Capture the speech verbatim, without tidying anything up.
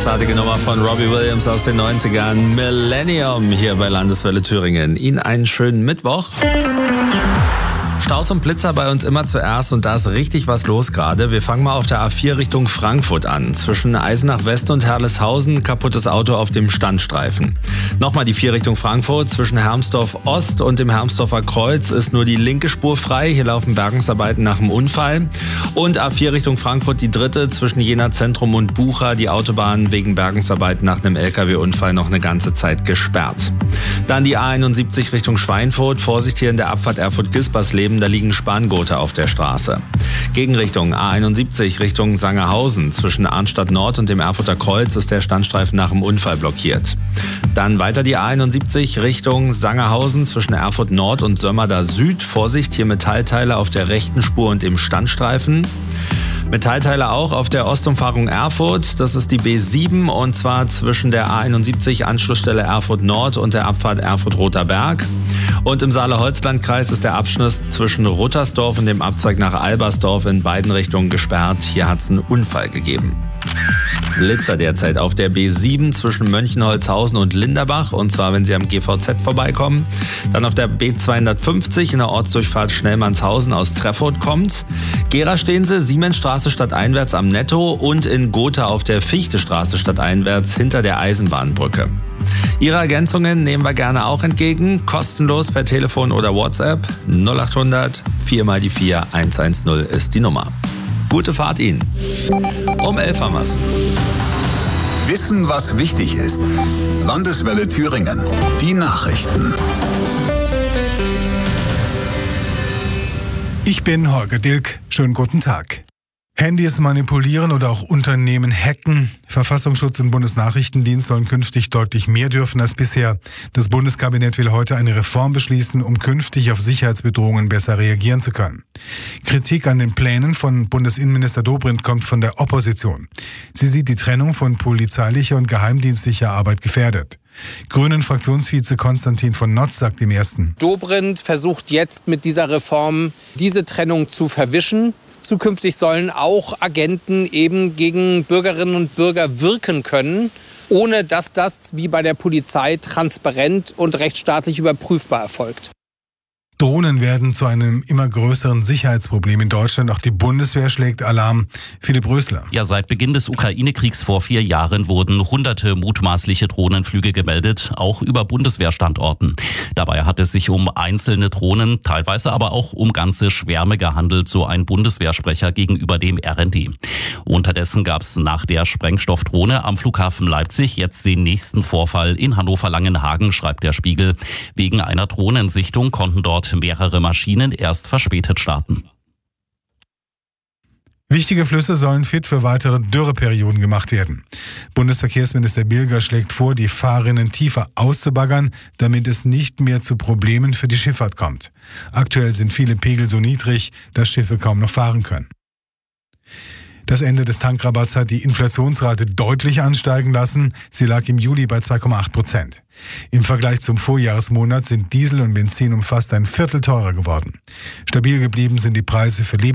Großartige Nummer von Robbie Williams aus den neunzigern. Millennium hier bei Landeswelle Thüringen. Ihnen einen schönen Mittwoch. Staus und Blitzer bei uns immer zuerst und da ist richtig was los gerade. Wir fangen mal auf der A vier Richtung Frankfurt an. Zwischen Eisenach West und Herleshausen kaputtes Auto auf dem Standstreifen. Nochmal die vier Richtung Frankfurt. Zwischen Hermsdorf Ost und dem Hermsdorfer Kreuz ist nur die linke Spur frei. Hier laufen Bergungsarbeiten nach dem Unfall. Und A vier Richtung Frankfurt die dritte zwischen Jena Zentrum und Bucha. Die Autobahn wegen Bergungsarbeiten nach einem L K W-Unfall noch eine ganze Zeit gesperrt. Dann die A einundsiebzig Richtung Schweinfurt. Vorsicht hier in der Abfahrt Erfurt-Gispersleben. Da liegen Spangurte auf der Straße. Gegenrichtung A einundsiebzig Richtung Sangerhausen. Zwischen Arnstadt Nord und dem Erfurter Kreuz ist der Standstreifen nach dem Unfall blockiert. Dann weiter die A einundsiebzig Richtung Sangerhausen zwischen Erfurt Nord und Sömmerda Süd. Vorsicht, hier Metallteile auf der rechten Spur und im Standstreifen. Metallteile auch auf der Ostumfahrung Erfurt. Das ist die B sieben und zwar zwischen der A einundsiebzig Anschlussstelle Erfurt Nord und der Abfahrt Erfurt-Roter Berg. Und im Saale-Holzland-Kreis ist der Abschnitt zwischen Ruttersdorf und dem Abzweig nach Albersdorf in beiden Richtungen gesperrt. Hier hat es einen Unfall gegeben. Blitzer derzeit auf der B sieben zwischen Mönchenholzhausen und Linderbach, und zwar wenn Sie am G V Z vorbeikommen. Dann auf der B zweihundertfünfzig in der Ortsdurchfahrt Schnellmannshausen aus Treffurt kommt. Gera stehen Sie, Siemensstraße stadteinwärts am Netto und in Gotha auf der Fichtestraße stadteinwärts hinter der Eisenbahnbrücke. Ihre Ergänzungen nehmen wir gerne auch entgegen, kostenlos per Telefon oder WhatsApp. null achthundert vier mal die vier hundertzehn ist die Nummer. Gute Fahrt Ihnen. Um elf haben wir's. Wissen, was wichtig ist. Landeswelle Thüringen. Die Nachrichten. Ich bin Holger Dilk. Schönen guten Tag. Handys manipulieren oder auch Unternehmen hacken. Verfassungsschutz und Bundesnachrichtendienst sollen künftig deutlich mehr dürfen als bisher. Das Bundeskabinett will heute eine Reform beschließen, um künftig auf Sicherheitsbedrohungen besser reagieren zu können. Kritik an den Plänen von Bundesinnenminister Dobrindt kommt von der Opposition. Sie sieht die Trennung von polizeilicher und geheimdienstlicher Arbeit gefährdet. Grünen-Fraktionsvize Konstantin von Notz sagt im Ersten: Dobrindt versucht jetzt mit dieser Reform diese Trennung zu verwischen. Zukünftig sollen auch Agenten eben gegen Bürgerinnen und Bürger wirken können, ohne dass das wie bei der Polizei transparent und rechtsstaatlich überprüfbar erfolgt. Drohnen werden zu einem immer größeren Sicherheitsproblem in Deutschland. Auch die Bundeswehr schlägt Alarm. Philipp Rösler. Ja, seit Beginn des Ukraine-Kriegs vor vier Jahren wurden hunderte mutmaßliche Drohnenflüge gemeldet, auch über Bundeswehrstandorten. Dabei hat es sich um einzelne Drohnen, teilweise aber auch um ganze Schwärme gehandelt, so ein Bundeswehrsprecher gegenüber dem R N D. Unterdessen gab es nach der Sprengstoffdrohne am Flughafen Leipzig jetzt den nächsten Vorfall in Hannover-Langenhagen, schreibt der Spiegel. Wegen einer Drohnensichtung konnten dort mehrere Maschinen erst verspätet starten. Wichtige Flüsse sollen fit für weitere Dürreperioden gemacht werden. Bundesverkehrsminister Bilger schlägt vor, die Fahrrinnen tiefer auszubaggern, damit es nicht mehr zu Problemen für die Schifffahrt kommt. Aktuell sind viele Pegel so niedrig, dass Schiffe kaum noch fahren können. Das Ende des Tankrabatts hat die Inflationsrate deutlich ansteigen lassen. Sie lag im Juli bei zwei Komma acht Prozent. Im Vergleich zum Vorjahresmonat sind Diesel und Benzin um fast ein Viertel teurer geworden. Stabil geblieben sind die Preise für Lebensmittel